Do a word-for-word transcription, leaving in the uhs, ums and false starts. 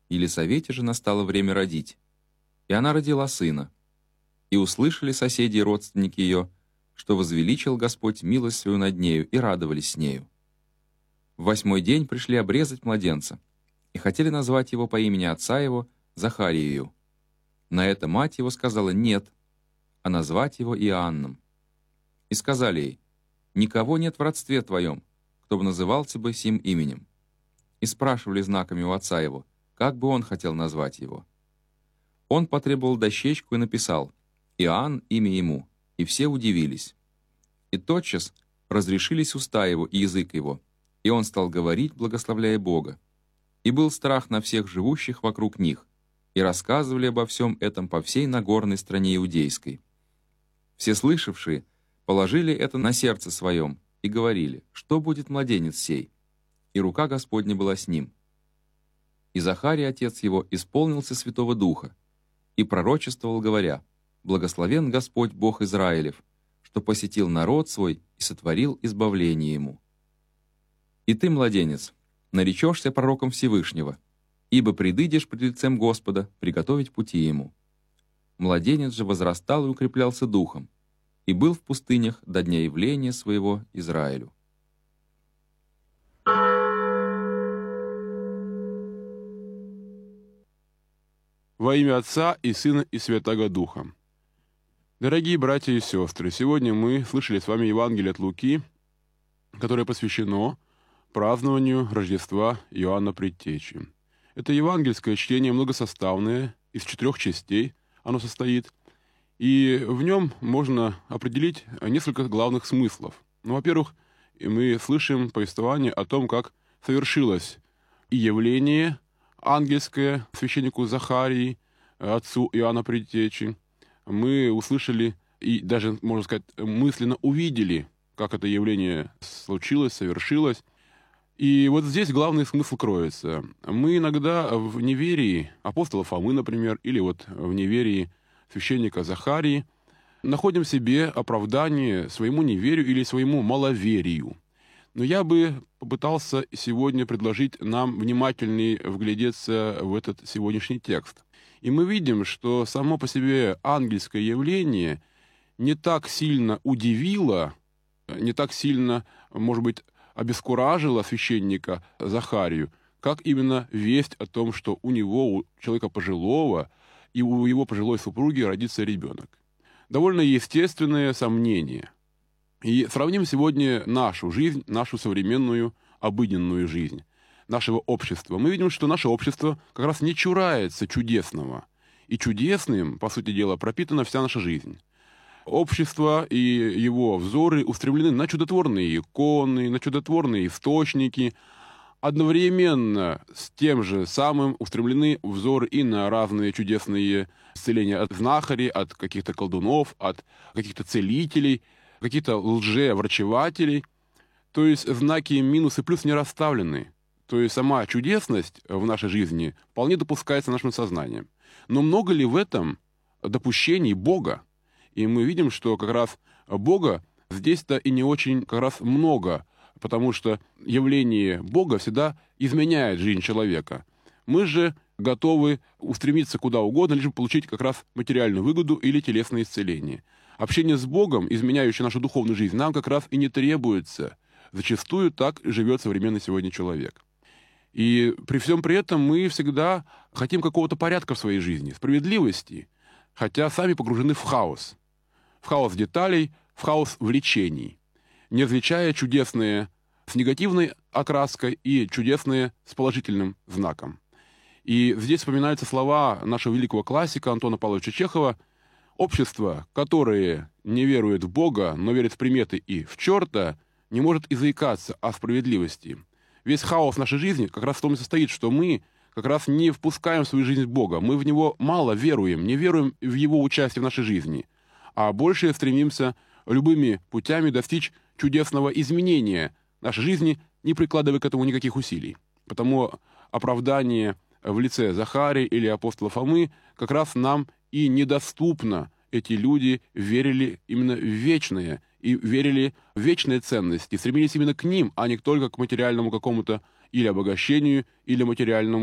Елисавете же настало время родить, и она родила сына. И услышали соседи и родственники ее, что возвеличил Господь милость свою над нею, и радовались с нею. В восьмой день пришли обрезать младенца, и хотели назвать его по имени отца его Захарию. На это мать его сказала «нет», а назвать его Иоанном. И сказали ей: «Никого нет в родстве твоем, кто бы назывался бы сим именем». И спрашивали знаками у отца его, как бы он хотел назвать его. Он потребовал дощечку и написал «Иоанн имя ему», и все удивились. И тотчас разрешились уста его и язык его, и он стал говорить, благословляя Бога. И был страх на всех живущих вокруг них, и рассказывали обо всем этом по всей Нагорной стране иудейской. Все слышавшие положили это на сердце своем и говорили, что будет младенец сей, и рука Господня была с ним. И Захарий, отец его, исполнился Святого Духа, и пророчествовал, говоря: «Благословен Господь Бог Израилев, что посетил народ свой и сотворил избавление ему. И ты, младенец, наречешься пророком Всевышнего, ибо предыдешь пред лицем Господа приготовить пути ему». Младенец же возрастал и укреплялся духом, и был в пустынях до дня явления своего Израилю. Во имя Отца и Сына и Святаго Духа. Дорогие братья и сестры, сегодня мы слышали с вами Евангелие от Луки, которое посвящено празднованию Рождества Иоанна Предтечи. Это евангельское чтение многосоставное, из четырех частей оно состоит, и в нем можно определить несколько главных смыслов. Ну, во-первых, мы слышим повествование о том, как совершилось и явление ангельское священнику Захарии, отцу Иоанна Предтечи. Мы услышали и даже, можно сказать, мысленно увидели, как это явление случилось, совершилось. И вот здесь главный смысл кроется. Мы иногда в неверии апостола Фомы, например, или вот в неверии священника Захарии находим в себе оправдание своему неверию или своему маловерию. Но я бы попытался сегодня предложить нам внимательнее вглядеться в этот сегодняшний текст. И мы видим, что само по себе ангельское явление не так сильно удивило, не так сильно, может быть, обескуражило священника Захарию, как именно весть о том, что у него, у человека пожилого, и у его пожилой супруги родится ребенок. Довольно естественное сомнение. И сравним сегодня нашу жизнь, нашу современную, обыденную жизнь нашего общества. Мы видим, что наше общество как раз не чурается чудесного. И чудесным, по сути дела, пропитана вся наша жизнь. Общество и его взоры устремлены на чудотворные иконы, на чудотворные источники. Одновременно с тем же самым устремлены взоры и на разные чудесные исцеления от знахарей, от каких-то колдунов, от каких-то целителей, каких-то лже-врачевателей. То есть знаки минус и плюс не расставлены. То есть сама чудесность в нашей жизни вполне допускается нашим сознанием. Но много ли в этом допущений Бога? И мы видим, что как раз Бога здесь-то и не очень как раз много, потому что явление Бога всегда изменяет жизнь человека. Мы же готовы устремиться куда угодно, лишь бы получить как раз материальную выгоду или телесное исцеление. Общение с Богом, изменяющее нашу духовную жизнь, нам как раз и не требуется. Зачастую так живет современный сегодня человек. И при всем при этом мы всегда хотим какого-то порядка в своей жизни, справедливости, хотя сами погружены в хаос. В хаос деталей, в хаос влечений, не различая чудесные с негативной окраской и чудесные с положительным знаком. И здесь вспоминаются слова нашего великого классика Антона Павловича Чехова: «Общество, которое не верует в Бога, но верит в приметы и в черта, не может и заикаться о справедливости». Весь хаос нашей жизни как раз в том и состоит, что мы как раз не впускаем в свою жизнь Бога. Мы в Него мало веруем, не веруем в Его участие в нашей жизни, а больше стремимся любыми путями достичь чудесного изменения нашей жизни, не прикладывая к этому никаких усилий. Потому оправдание в лице Захарии или апостола Фомы как раз нам и недоступно. Эти люди верили именно в вечное, и верили в вечные ценности, стремились именно к ним, а не только к материальному какому-то или обогащению, или материальному